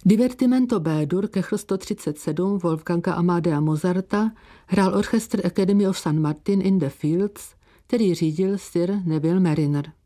Divertimento B-dur Kechl 137 Wolfganga Amadea Mozarta hrál orchestr Academy of St. Martin in the Fields, který řídil Sir Neville Marriner.